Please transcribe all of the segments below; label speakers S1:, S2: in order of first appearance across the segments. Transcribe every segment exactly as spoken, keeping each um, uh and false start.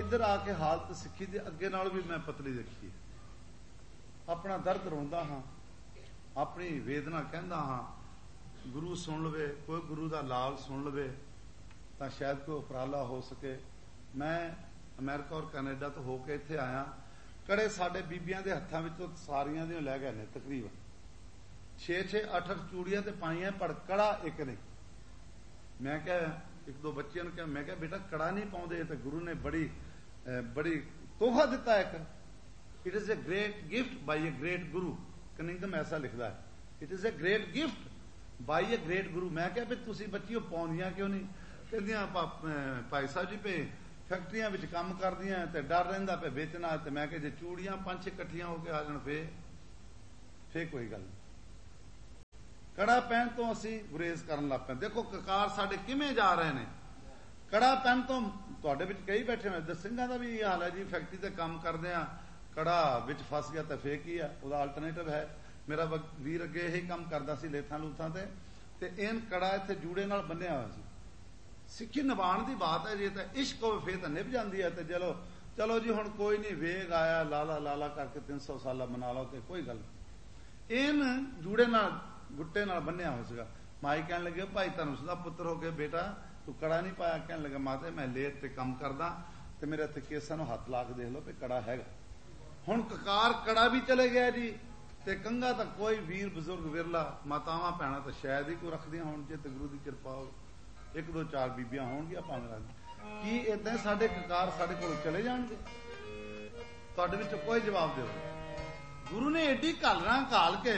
S1: इधर आके हालत सिक्खी दी अगे नाल भी मैं पतली देखी है। अपना दर्द रोंदा हाँ, अपनी वेदना कहंदा हाँ, गुरु सुन लवे, कोई गुरु दा लाल सुन लवे तो शायद कोई उपराला हो सके। मैं अमेरिका और कैनेडा तो होके इत्थे आया, कड़े साडे बीबियां दे हत्थां विचों सारियां दी लै गए ने, तकरीबन छे छे अठ अठ चूड़ियां ते पाईयां, पर कड़ा एक नहीं। मैं क्या एक दो बच्चियां ने कहा, मैं क्या बेटा कड़ा नहीं पाउंदे ते गुरु ने बड़ी बड़ी तोहफा दिता एक। It is a great gift bye a great Guru, Cunningham ऐसा लिखदा है, it is a great gift bye a great गुरु। मैं क्या भी तुसी बच्चियों पाउंदियां क्यों नहीं? कहंदियां भाई साहब जी पे फैक्ट्रियां विच काम करदियां ते डर रहिंदा पे बेचना। ते मैं क्या जे चूड़ियां पांच छे इकट्ठियां होके आ जाण फे फे कोई गल नहीं। कड़ा पहन तो असी गुरेज करन लग पे। देखो ककार साडे किवें जा रहे ने। कड़ा पहन तो तुहाडे विच कई बैठे होए, ਸਿੰਘਾਂ ਦਾ भी ये हाल है जी, फैक्ट्री ते काम करदे आ कड़ा विच फस गया तो फे की है, ਉਹਦਾ अल्टरनेटिव है। मेरा वीर अगे यही काम करदा सी लेथां लूथां ते ते एन कड़ा इत्थे जूड़े नाल बन्निया होया सी। सिक्खी निभाण दी बात है, जे तां इश्क होवे फे तां निभ जांदी है। ते चलो चलो जी हुण कोई नहीं, वेग आया लाला लाला करके तीन सौ साल मना लो ते कोई गल नहीं। एन जूड़े नाल गुट्टे नाल बन्निया होया सीगा। माई कहण लगे भाई धनुष दा पुत्र हो गए बेटा तू कड़ा नहीं पाया। कहण लगा माते मैं लेट ते काम करदा ते मेरे इत्थे केसां नूं हत्थ ला के देख लो भी कड़ा हैगा। हुण ककार कड़ा भी चले गया जी, ते कंघा तां कोई वीर बजुर्ग विरला, मातावां भैणां तां शायद ही कोई रखदियां होण, जे ते गुरु दी किरपा हो एक दो चार बीबियां होणगियां भावें रखदियां। की इदां साडे ककार साडे कोल चले जाणगे? तुहाडे विचों कोई जवाब दिओ। गुरु ने एडी घालना घाल के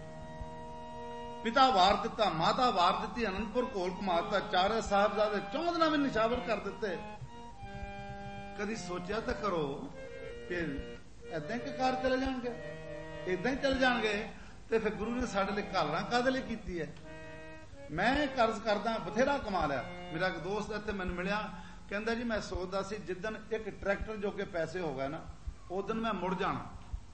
S1: पिता वार दिता, माता वार दिती, अनंदपुर घोल घुमाता, चारे साहबजादे चौंदना भी निशावर कर दिते। कदी सोचा तो करो कि इदां ककार चले जाणगे? इदां ही चले जाणगे ते फिर गुरु ने साडे लई घालना काहदे लई कीती है? मैं कर्ज करदा बथेरा कमा लिया। मेरा एक दोस्त इत्थे मैनूं मिलिया, कहंदा जी मैं सोचदा सी जिद्दन एक ट्रैक्टर जोगे पैसे हो गए ना उदन मैं मुड़ जाना।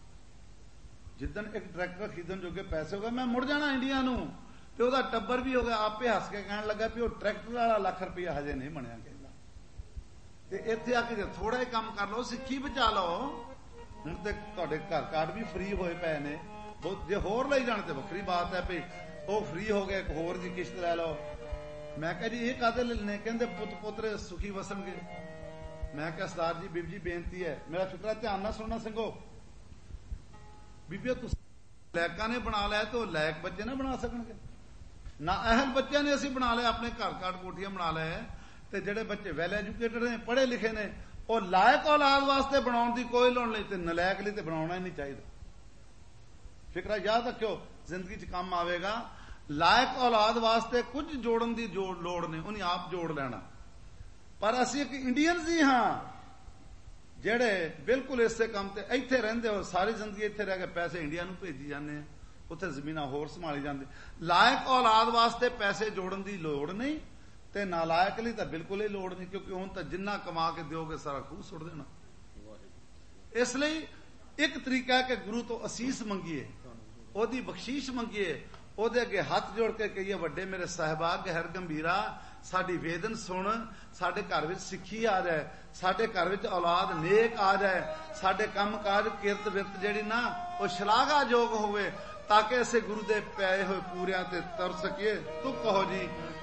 S1: जिद्दन एक ट्रैक्टर खरीदण जोगे पैसे हो गए मैं मुड़ जाना इंडिया नूं। ते ओहदा टब्बर भी हो गया, आपे हस के कहण लगा भी ओह ट्रैक्टर वाला लख रुपया हजे नहीं बनिया। कहंदा ते इत्थे आके जे थोड़ा ही काम कर लो, सिੱਖੀ बचा लो। हुण ते तुहाडे घर कार्ड भी फ्री होए पए ने, बहुत जे होर लई जाण ते वखरी बात है भी ਉਹ फ्री हो गए, एक होर दी किश्त लै लो। मैं कहा जी ये काहदे लेने? कहंदे पुत पोतरे सुखी वसणगे। मैं कहा सरदार जी बीबी जी बेनती है, मेरा फिकरा ध्यान नाल सुनना सिंघो। बीबियो तुसीं लैकां ने बना लिया तो लैक बच्चे ना बना सकणगे ना। अहल बच्चों ने असीं बना लिया, अपने घर काट कोठियां बना लिया। ते जिहड़े बच्चे वैल एजुकेटेड ने, पढ़े लिखे ने, ਉਹ ਲਾਇਕ औलाद वास्ते बनाउण दी कोई लोड़ नहीं, ते नलायक लई ते बनाउणा ही नहीं चाहिए। फिकरा याद रखियो, जिंदगी च काम आवेगा। लायक औलाद वास्ते कुछ जोड़न दी जोड़ लोड़ नहीं, उन्हें आप जोड़ लेना। पर असीं एक इंडियन ही हाँ जेड़े बिल्कुल इसे काम ते इत्थे रहिंदे हो, सारी जिंदगी इत्थे रह के पैसे इंडिया नूं भेजी जाने, उत्थे जमीनां होर संभाली जांदे। लायक औलाद वास्ते पैसे जोड़न दी लोड़ नहीं, ते नालायक लई तां बिल्कुल ही लोड़ नहीं, क्योंकि हुण तां जिन्ना कमा के दिओगे सारा खूह सुट देना। इसलिए एक तरीका है कि गुरु तो असीस मंगीए, ओदी बख्शीश मंगीए, ਉਹਦੇ ਅੱਗੇ ਹੱਥ ਜੋੜ ਕੇ ਕਹੀਏ ਵੱਡੇ ਮੇਰੇ ਸਾਹਿਬਾ ਗਹਿਰ ਗੰਭੀਰਾ ਸਾਡੀ ਵੇਦਨ ਸੁਣ, ਸਾਡੇ ਘਰ ਵਿੱਚ ਸਿੱਖੀ ਆ ਜਾਏ, ਸਾਡੇ ਘਰ ਵਿੱਚ ਔਲਾਦ ਨੇਕ ਆ ਜਾਏ, ਸਾਡੇ ਕੰਮ ਕਾਜ ਕਿਰਤ ਵਿਰਤ ਜਿਹੜੀ ਨਾ ਉਹ ਸ਼ਲਾਘਾਯੋਗ ਹੋਵੇ, ਤਾਂ ਕਿ ਅਸੀਂ ਗੁਰੂ ਦੇ ਪਏ ਹੋਏ ਪੂਰਿਆਂ ਤੇ ਤੁਰ ਸਕੀਏ। ਤੂੰ ਕਹੋ ਜੀ